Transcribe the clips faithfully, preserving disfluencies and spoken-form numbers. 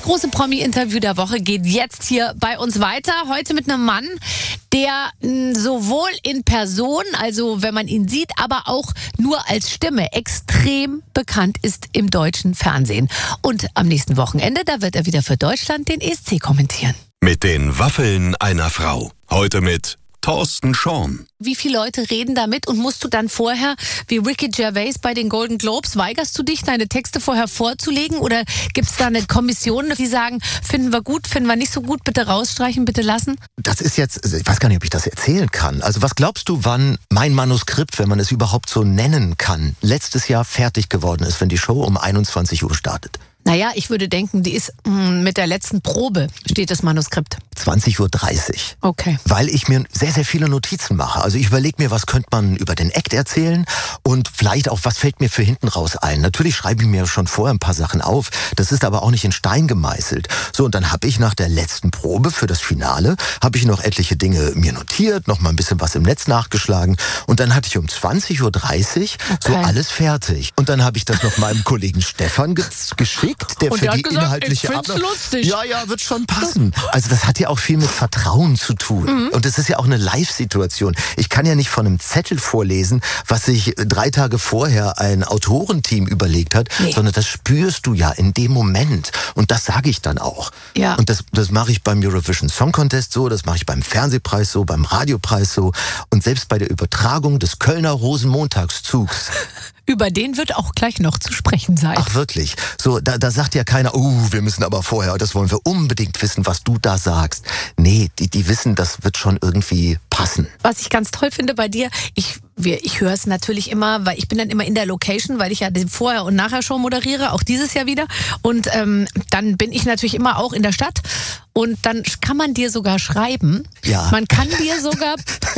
Das große Promi-Interview der Woche geht jetzt hier bei uns weiter. Heute mit einem Mann, der mh, sowohl in Person, also wenn man ihn sieht, aber auch nur als Stimme extrem bekannt ist im deutschen Fernsehen. Und am nächsten Wochenende, da wird er wieder für Deutschland den E S C kommentieren. Mit den Waffeln einer Frau. Heute mit Thorsten Schorn. Wie viele Leute reden damit und musst du dann vorher, wie Ricky Gervais bei den Golden Globes, weigerst du dich, deine Texte vorher vorzulegen? Oder gibt es da eine Kommission, die sagen, finden wir gut, finden wir nicht so gut, bitte rausstreichen, bitte lassen? Das ist jetzt, ich weiß gar nicht, ob ich das erzählen kann. Also was glaubst du, wann mein Manuskript, wenn man es überhaupt so nennen kann, letztes Jahr fertig geworden ist, wenn die Show um einundzwanzig Uhr startet? Naja, ich würde denken, die ist mh, mit der letzten Probe, steht das Manuskript. zwanzig Uhr dreißig. Okay. Weil ich mir sehr, sehr viele Notizen mache. Also ich überlege mir, was könnte man über den Act erzählen und vielleicht auch, was fällt mir für hinten raus ein. Natürlich schreibe ich mir schon vorher ein paar Sachen auf. Das ist aber auch nicht in Stein gemeißelt. So, und dann habe ich nach der letzten Probe für das Finale, habe ich noch etliche Dinge mir notiert, noch mal ein bisschen was im Netz nachgeschlagen. Und dann hatte ich um zwanzig Uhr dreißig okay. so alles fertig. Und dann habe ich das noch meinem Kollegen Stefan ge- geschickt. Der und für der die hat gesagt, inhaltliche ich find's Ab- lustig. Ja, ja, wird schon passen. Also das hat ja auch viel mit Vertrauen zu tun. Mhm. Und das ist ja auch eine Live-Situation. Ich kann ja nicht von einem Zettel vorlesen, was sich drei Tage vorher ein Autorenteam überlegt hat, nee. sondern das spürst du ja in dem Moment. Und das sage ich dann auch. Ja. Und das, das mache ich beim Eurovision Song Contest so, das mache ich beim Fernsehpreis so, beim Radiopreis so und selbst bei der Übertragung des Kölner Rosenmontagszugs. Über den wird auch gleich noch zu sprechen sein. Ach wirklich? So, da, da sagt ja keiner, oh, wir müssen aber vorher, das wollen wir unbedingt wissen, was du da sagst. Nee, die, die wissen, das wird schon irgendwie passen. Was ich ganz toll finde bei dir, ich, wir, ich höre es natürlich immer, weil ich bin dann immer in der Location, weil ich ja die Vorher- und Nachher-Show moderiere, auch dieses Jahr wieder. Und ähm, dann bin ich natürlich immer auch in der Stadt. Und dann kann man dir sogar schreiben. Ja. Man kann dir sogar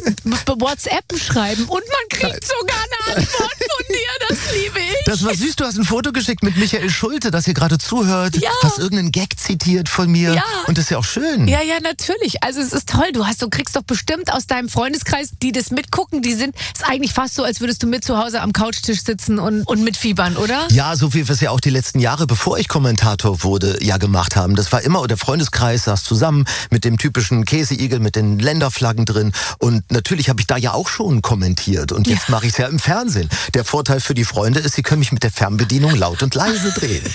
WhatsApp schreiben und man kriegt sogar eine Antwort von dir. Das liebe ich. Das war süß. Du hast ein Foto geschickt mit Michael Schulte, das ihr gerade zuhört. Ja. Hast irgendeinen Gag zitiert von mir. Ja. Und das ist ja auch schön. Ja, ja, natürlich. Also es ist toll. Du hast, du kriegst doch bestimmt aus deinem Freundeskreis, die das mitgucken, die sind, ist eigentlich fast so, als würdest du mit zu Hause am Couchtisch sitzen und, und mitfiebern, oder? Ja, so wie wir es ja auch die letzten Jahre, bevor ich Kommentator wurde, ja gemacht haben. Das war immer, der Freundeskreis saß zusammen mit dem typischen Käseigel, mit den Länderflaggen drin. Und natürlich habe ich da ja auch schon kommentiert. Und jetzt ja. mache ich es ja im Fernsehen. Der Vorteil für die Freunde ist, sie können mich mit der Fernbedienung laut und leise drehen.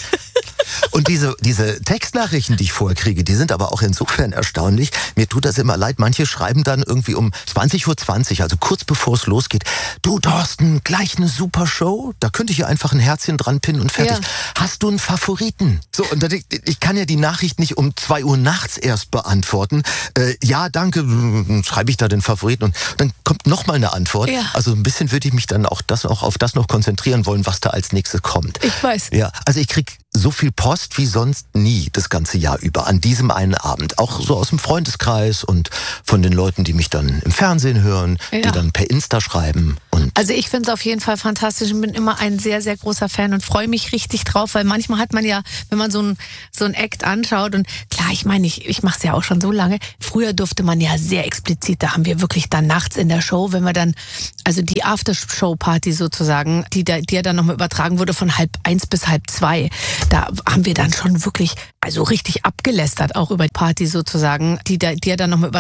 Und diese, diese Textnachrichten, die ich vorher kriege, die sind aber auch insofern erstaunlich. Mir tut das immer leid. Manche schreiben dann irgendwie um zwanzig Uhr zwanzig, also kurz bevor es losgeht, du Thorsten, gleich eine super Show. Da könnte ich ja einfach ein Herzchen dran pinnen und fertig. Ja. Hast du einen Favoriten? So, und dann, ich kann ja die Nachricht nicht um zwei Uhr nachts erst beantworten. Äh, ja, danke, schreibe ich da den Favoriten. Und dann kommt nochmal eine Antwort. Ja. Also ein bisschen würde ich mich dann auch, das, auch auf das noch konzentrieren wollen, was da als nächstes kommt. Ich weiß. Ja, also ich krieg so viel Post wie sonst nie das ganze Jahr über, an diesem einen Abend. Auch so aus dem Freundeskreis und von den Leuten, die mich dann im Fernsehen hören, ja. die dann per Insta schreiben. Und also ich finde es auf jeden Fall fantastisch und bin immer ein sehr, sehr großer Fan und freue mich richtig drauf, weil manchmal hat man ja, wenn man so ein so ein Act anschaut und klar, ich meine, ich, ich mache es ja auch schon so lange, früher durfte man ja sehr explizit, da haben wir wirklich dann nachts in der Show, wenn wir dann, also die Aftershow-Party sozusagen, die, da, die ja dann nochmal übertragen wurde von halb eins bis halb zwei, da haben wir dann schon wirklich, also richtig abgelästert auch über die Party sozusagen, die, da, die ja dann nochmal übertragen